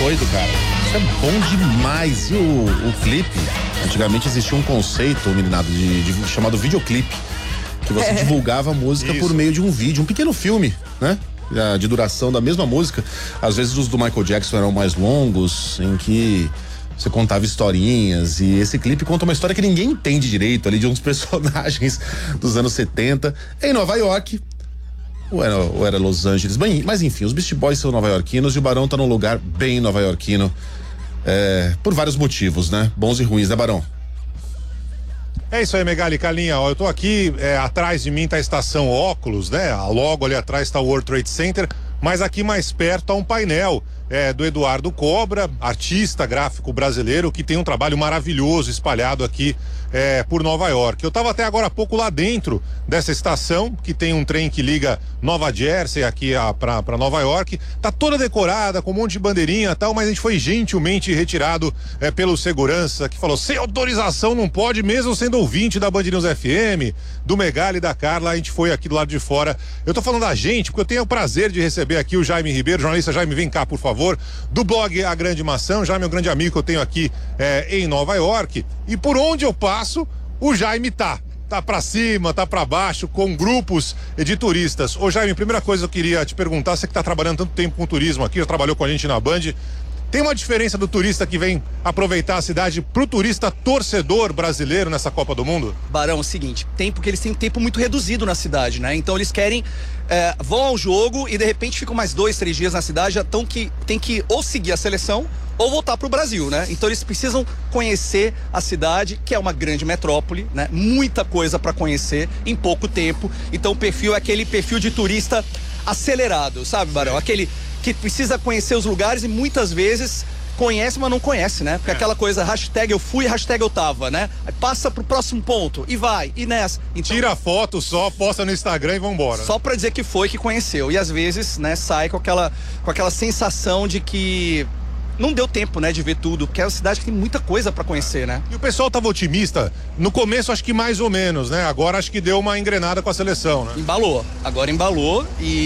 doido, cara. Isso é bom demais. E o clipe, antigamente existia um conceito, meninado, chamado videoclipe, que você divulgava a música por meio de um vídeo, um pequeno filme, né? De duração da mesma música. Às vezes os do Michael Jackson eram mais longos, em que você contava historinhas, e esse clipe conta uma história que ninguém entende direito, ali de uns personagens dos anos 70 em Nova York, ou era Los Angeles, mas enfim, os Beastie Boys são nova-iorquinos e o Barão tá num lugar bem nova-iorquino, por vários motivos, né? Bons e ruins, né, Barão? É isso aí, Megali, Carlinha, ó, eu tô aqui, atrás de mim tá a estação Óculos, né? Logo ali atrás tá o World Trade Center, mas aqui mais perto tá um painel do Eduardo Cobra, artista gráfico brasileiro, que tem um trabalho maravilhoso espalhado aqui por Nova York. Eu tava até agora há pouco lá dentro dessa estação, que tem um trem que liga Nova Jersey aqui pra Nova York. Tá toda decorada, com um monte de bandeirinha e tal, mas a gente foi gentilmente retirado pelo segurança, que falou, sem autorização não pode, mesmo sendo ouvinte da Band News FM, do Megali e da Carla. A gente foi aqui do lado de fora. Eu tô falando da gente, porque eu tenho o prazer de receber aqui o Jaime Ribeiro, jornalista Jaime, vem cá, por favor, do blog A Grande Maçã. Já meu grande amigo que eu tenho aqui em Nova York, e por onde eu passo, o Jaime tá pra cima, tá pra baixo, com grupos de turistas. Ô Jaime, primeira coisa eu queria te perguntar, você que tá trabalhando tanto tempo com turismo aqui, já trabalhou com a gente na Band, tem uma diferença do turista que vem aproveitar a cidade pro turista torcedor brasileiro nessa Copa do Mundo? Barão, é o seguinte, porque eles têm um tempo muito reduzido na cidade, né? Então eles querem, vão ao jogo e de repente ficam mais 2, 3 dias na cidade, então tem que ou seguir a seleção ou voltar pro Brasil, né? Então eles precisam conhecer a cidade, que é uma grande metrópole, né? Muita coisa para conhecer em pouco tempo. Então o perfil é aquele perfil de turista acelerado, sabe, Barão? Aquele que precisa conhecer os lugares e muitas vezes conhece, mas não conhece, né? Porque aquela coisa, hashtag eu fui, hashtag eu tava, né? Aí passa pro próximo ponto e vai, e nessa. Então, tira a foto só, posta no Instagram e vambora. Só pra dizer que foi, que conheceu. E às vezes, né, sai com aquela sensação de que não deu tempo, né, de ver tudo, porque é uma cidade que tem muita coisa pra conhecer, né? E o pessoal tava otimista, no começo acho que mais ou menos, né? Agora acho que deu uma engrenada com a seleção, né? Agora embalou e